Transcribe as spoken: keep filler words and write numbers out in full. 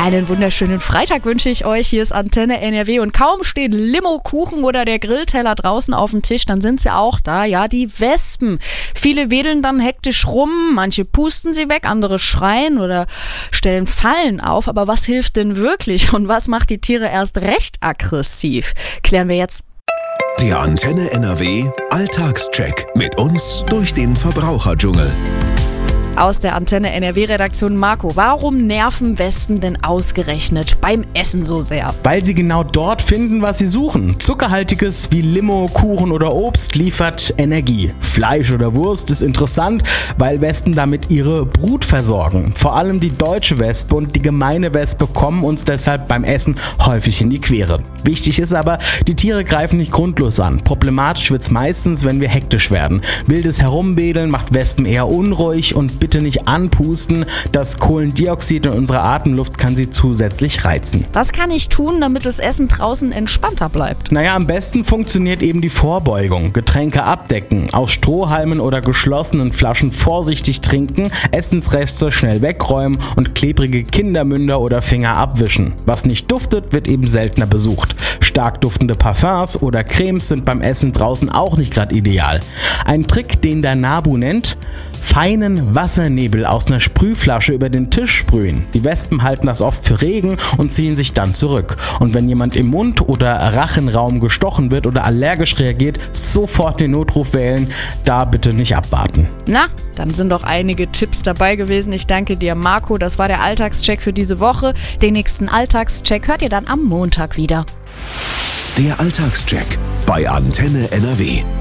Einen wunderschönen Freitag wünsche ich euch. Hier ist Antenne N R W und kaum stehen Limo, Kuchen oder der Grillteller draußen auf dem Tisch, dann sind sie auch da, ja, die Wespen. Viele wedeln dann hektisch rum, manche pusten sie weg, andere schreien oder stellen Fallen auf. Aber was hilft denn wirklich und was macht die Tiere erst recht aggressiv? Klären wir jetzt. Der Antenne N R W Alltagscheck mit uns durch den Verbraucherdschungel. Aus der Antenne N R W-Redaktion Marco. Warum nerven Wespen denn ausgerechnet beim Essen so sehr? Weil sie genau dort finden, was sie suchen. Zuckerhaltiges wie Limo, Kuchen oder Obst liefert Energie. Fleisch oder Wurst ist interessant, weil Wespen damit ihre Brut versorgen. Vor allem die deutsche Wespe und die gemeine Wespe kommen uns deshalb beim Essen häufig in die Quere. Wichtig ist aber, die Tiere greifen nicht grundlos an. Problematisch wird's meistens, wenn wir hektisch werden. Wildes Herumwedeln macht Wespen eher unruhig und bitte nicht anpusten. Das Kohlendioxid in unserer Atemluft kann sie zusätzlich reizen. Was kann ich tun, damit das Essen draußen entspannter bleibt? Naja, am besten funktioniert eben die Vorbeugung. Getränke abdecken, aus Strohhalmen oder geschlossenen Flaschen vorsichtig trinken, Essensreste schnell wegräumen und klebrige Kindermünder oder Finger abwischen. Was nicht duftet, wird eben seltener besucht. Stark duftende Parfums oder Cremes sind beim Essen draußen auch nicht gerade ideal. Ein Trick, den der NABU nennt: feinen Wassernebel aus einer Sprühflasche über den Tisch sprühen. Die Wespen halten das oft für Regen und ziehen sich dann zurück. Und wenn jemand im Mund- oder Rachenraum gestochen wird oder allergisch reagiert, sofort den Notruf wählen, da bitte nicht abwarten. Na, dann sind doch einige Tipps dabei gewesen. Ich danke dir, Marco. Das war der Alltagscheck für diese Woche. Den nächsten Alltagscheck hört ihr dann am Montag wieder. Der Alltagscheck bei Antenne N R W.